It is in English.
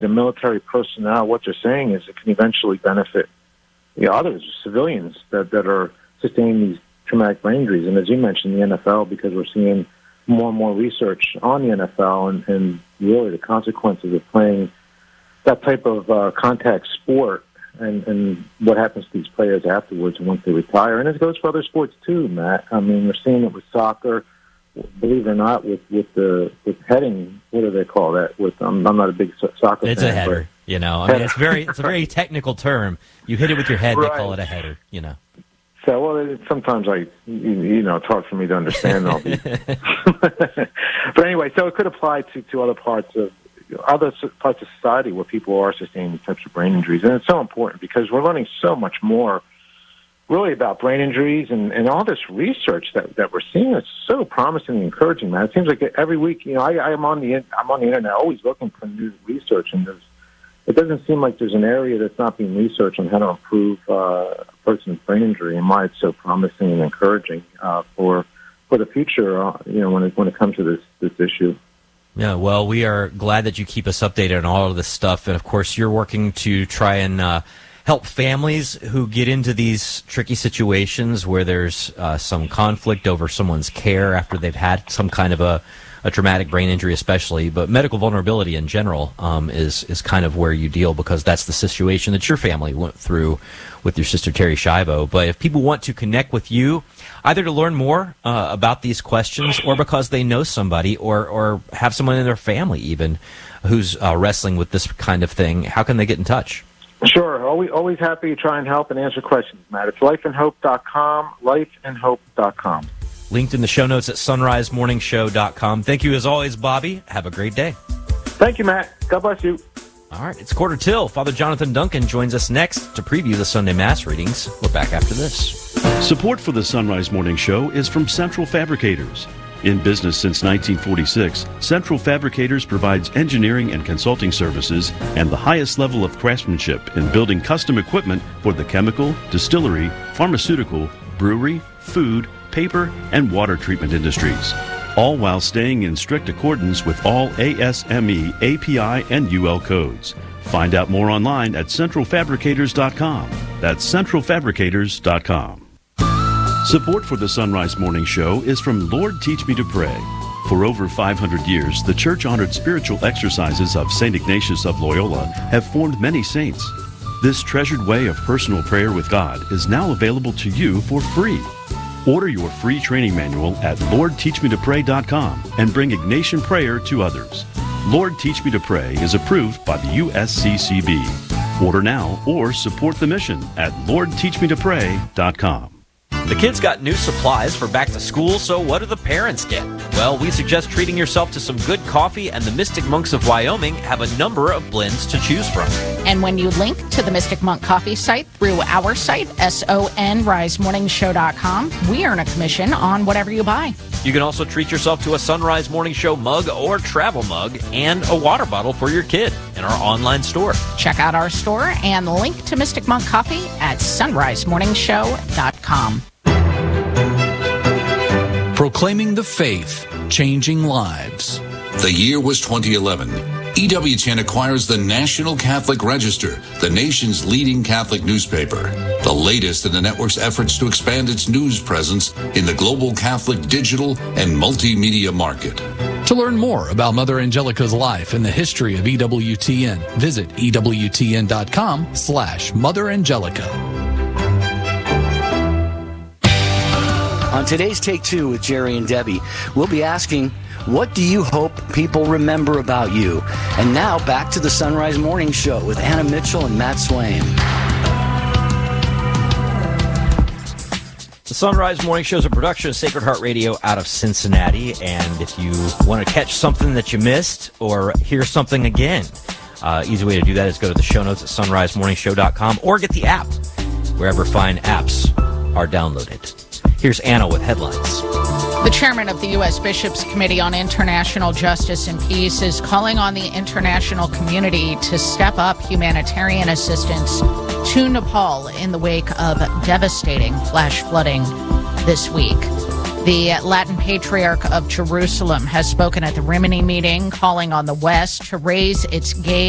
the military personnel, what they're saying is it can eventually benefit others, civilians that are sustaining these traumatic brain injuries. And as you mentioned, the NFL, because we're seeing more and more research on the NFL and really the consequences of playing that type of contact sport and what happens to these players afterwards and once they retire. And it goes for other sports too, Matt. I mean, we're seeing it with soccer, believe it or not, with heading. What do they call that? I'm not a big soccer fan. It's a header, I mean, it's a very technical term. You hit it with your head, right. They call it a header, So, well, sometimes it's hard for me to understand all these. But anyway, so it could apply to other parts of society where people are sustaining these types of brain injuries. And it's so important because we're learning so much more really about brain injuries and all this research that we're seeing. It's so promising and encouraging, man. It seems like every week, I'm on the internet always looking for new research, and it doesn't seem like there's an area that's not being researched on how to improve a person's brain injury and why it's so promising and encouraging for the future, when it comes to this issue. Yeah, well, we are glad that you keep us updated on all of this stuff. And, of course, you're working to try and help families who get into these tricky situations where there's some conflict over someone's care after they've had some kind of a traumatic brain injury especially. But medical vulnerability in general is kind of where you deal because that's the situation that your family went through with your sister Terri Schiavo. But if people want to connect with you, either to learn more about these questions or because they know somebody or have someone in their family even who's wrestling with this kind of thing, how can they get in touch? Sure. Always happy to try and help and answer questions, Matt. It's lifeandhope.com, lifeandhope.com. Linked in the show notes at sunrisemorningshow.com. Thank you as always, Bobby. Have a great day. Thank you, Matt. God bless you. All right, it's 4:45. Father Jonathan Duncan joins us next to preview the Sunday Mass readings. We're back after this. Support for the Sunrise Morning Show is from Central Fabricators. In business since 1946, Central Fabricators provides engineering and consulting services and the highest level of craftsmanship in building custom equipment for the chemical, distillery, pharmaceutical, brewery, food, paper, and water treatment industries, all while staying in strict accordance with all ASME, API, and UL codes. Find out more online at centralfabricators.com. That's centralfabricators.com. Support for the Sunrise Morning Show is from Lord Teach Me to Pray. For over 500 years, the church-honored spiritual exercises of St. Ignatius of Loyola have formed many saints. This treasured way of personal prayer with God is now available to you for free. Order your free training manual at LordTeachMeToPray.com and bring Ignatian prayer to others. Lord Teach Me to Pray is approved by the USCCB. Order now or support the mission at LordTeachMeToPray.com. The kids got new supplies for back to school, so what do the parents get? Well, we suggest treating yourself to some good coffee, and the Mystic Monks of Wyoming have a number of blends to choose from. And when you link to the Mystic Monk Coffee site through our site, sonrisemorningshow.com, we earn a commission on whatever you buy. You can also treat yourself to a Sunrise Morning Show mug or travel mug and a water bottle for your kid in our online store. Check out our store and link to Mystic Monk Coffee at sunrisemorningshow.com. Proclaiming the faith, changing lives. The year was 2011. EWTN acquires the National Catholic Register, the nation's leading Catholic newspaper, the latest in the network's efforts to expand its news presence in the global Catholic digital and multimedia market. To learn more about Mother Angelica's life and the history of EWTN, visit EWTN.com/Mother Angelica. On today's Take Two with Jerry and Debbie, we'll be asking, what do you hope people remember about you? And now back to the Sunrise Morning Show with Anna Mitchell and Matt Swain. The Sunrise Morning Show is a production of Sacred Heart Radio out of Cincinnati. And if you want to catch something that you missed or hear something again, easy way to do that is go to the show notes at sunrisemorningshow.com or get the app wherever fine apps are downloaded. Here's Anna with headlines. The chairman of the U.S. Bishops' Committee on International Justice and Peace is calling on the international community to step up humanitarian assistance to Nepal in the wake of devastating flash flooding this week. The Latin Patriarch of Jerusalem has spoken at the Rimini meeting, calling on the West to raise its gaze